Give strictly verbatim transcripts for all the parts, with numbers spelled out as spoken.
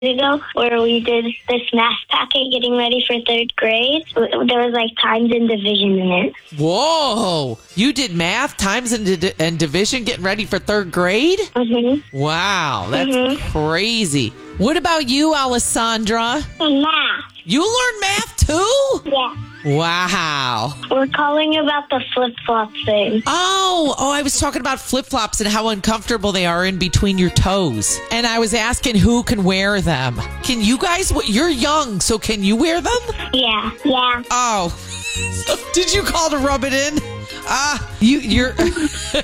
ago where we did this math packet getting ready for third grade. There was like times and division in it. Whoa! You did math, times and, di- and division getting ready for third grade? Mm-hmm. Wow, that's mm-hmm. crazy. What about you, Alessandra? Math. You learned math too? Yeah. Wow. We're calling about the flip-flop thing. Oh, oh, I was talking about flip-flops and how uncomfortable they are in between your toes. And I was asking who can wear them. Can you guys, you're young, so can you wear them? Yeah, yeah. Oh, did you call to rub it in? Ah, uh, you, you're, you're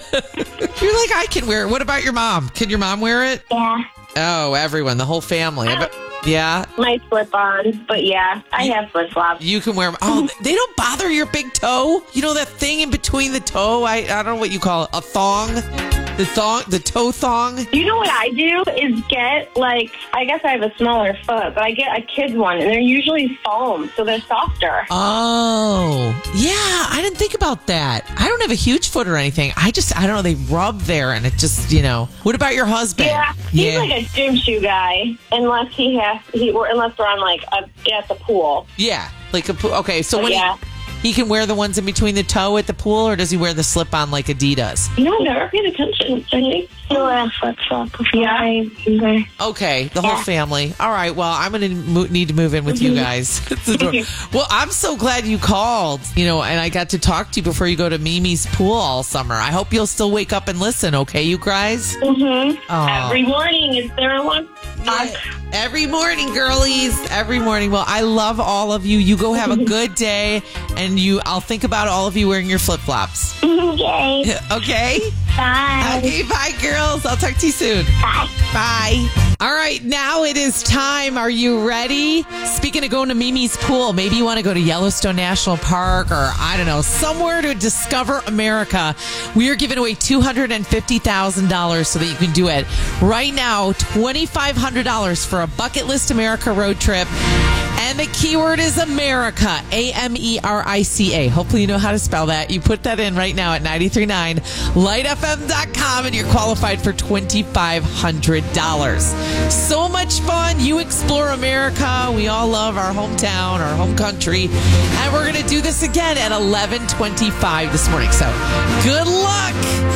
like, I can wear it. What about your mom? Can your mom wear it? Yeah. Oh, everyone, the whole family. I bet- Yeah. My slip-ons, but yeah, I have flip-flops. You can wear them. Oh, they don't bother your big toe? You know that thing in between the toe? I, I don't know what you call it. A thong? The thong? The toe thong? You know what I do is get, like, I guess I have a smaller foot, but I get a kid's one, and they're usually foam, so they're softer. Oh. Yeah, I didn't think about that. I don't have a huge foot or anything. I just, I don't know, they rub there, and it just, you know. What about your husband? Yeah, he's yeah. like a gym shoe guy, unless he has, he, or unless we're on, like, a, at the pool. Yeah, like a pool. Okay, so but when yeah. he, he can wear the ones in between the toe at the pool, or does he wear the slip-on like Adidas? No, never paid attention. I think you wear a flip-flop before yeah. I Okay, the yeah. whole family. All right, well, I'm going to mo- need to move in with you guys. Well, I'm so glad you called, you know, and I got to talk to you before you go to Mimi's pool all summer. I hope you'll still wake up and listen, okay, you guys? Mm-hmm. Oh. Every morning, is there a one? Yeah. Every morning, girlies. Every morning. Well, I love all of you. You go have a good day, and you. I'll think about all of you wearing your flip-flops. Okay. Okay? Bye. Okay, bye, girls. I'll talk to you soon. Bye. Bye. All right, now it is time. Are you ready? Speaking of going to Mimi's pool, maybe you want to go to Yellowstone National Park or, I don't know, somewhere to discover America. We are giving away two hundred fifty thousand dollars so that you can do it. Right now, two thousand five hundred dollars for a Bucket List America road trip. And the keyword is America, A M E R I C A. Hopefully you know how to spell that. You put that in right now at nine three nine light f m dot com and you're qualified for two thousand five hundred dollars. So much fun. You explore America. We all love our hometown, our home country. And we're going to do this again at eleven twenty-five this morning. So good luck.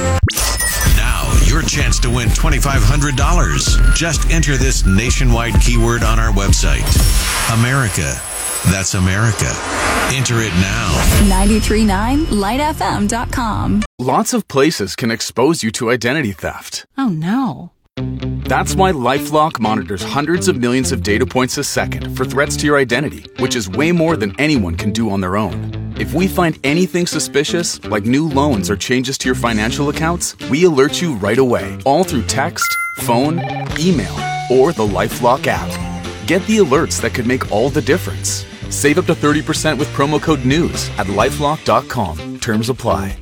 Now, your chance to win two thousand five hundred dollars. Just enter this nationwide keyword on our website. America. That's America. Enter it now. ninety-three point nine light f m dot com. Lots of places can expose you to identity theft. Oh, no. That's why LifeLock monitors hundreds of millions of data points a second for threats to your identity, which is way more than anyone can do on their own. If we find anything suspicious, like new loans or changes to your financial accounts, we alert you right away, all through text, phone, email, or the LifeLock app. Get the alerts that could make all the difference. Save up to thirty percent with promo code NEWS at lifelock dot com. Terms apply.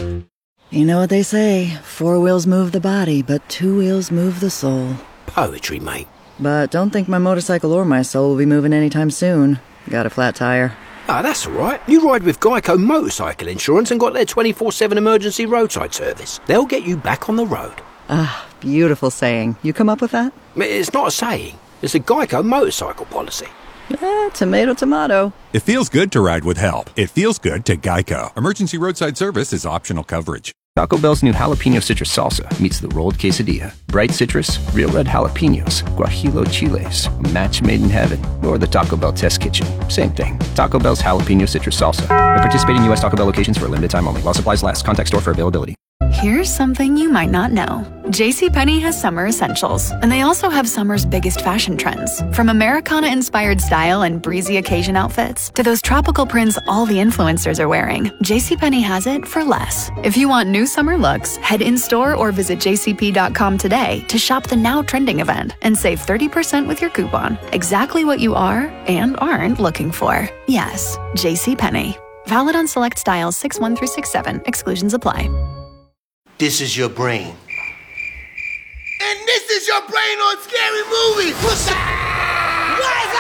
You know what they say, four wheels move the body, but two wheels move the soul. Poetry, mate. But don't think my motorcycle or my soul will be moving anytime soon. Got a flat tire. Ah, that's all right. You ride with Geico Motorcycle Insurance and got their twenty-four seven emergency roadside service. They'll get you back on the road. Ah, beautiful saying. You come up with that? It's not a saying. It's a Geico motorcycle policy. Eh, tomato, tomato. It feels good to ride with help. It feels good to Geico. Emergency roadside service is optional coverage. Taco Bell's new jalapeno citrus salsa meets the rolled quesadilla. Bright citrus, real red jalapenos, guajillo chiles, a match made in heaven, or the Taco Bell test kitchen. Same thing. Taco Bell's jalapeno citrus salsa. At participating U S Taco Bell locations for a limited time only. While supplies last. Contact store for availability. Here's something you might not know. JCPenney has summer essentials, and they also have summer's biggest fashion trends. From Americana-inspired style and breezy occasion outfits to those tropical prints all the influencers are wearing, JCPenney has it for less. If you want new summer looks, head in-store or visit j c p dot com today to shop the now trending event and save thirty percent with your coupon. Exactly what you are and aren't looking for. Yes, JCPenney. Valid on select styles six one through six seven. Exclusions apply. This is your brain. And this is your brain on Scary Movie. What's up? What's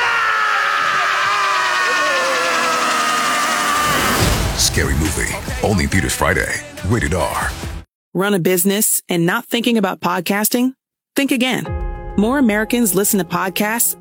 up? Scary Movie. Only in theaters Friday. Rated R. Run a business and not thinking about podcasting? Think again. More Americans listen to podcasts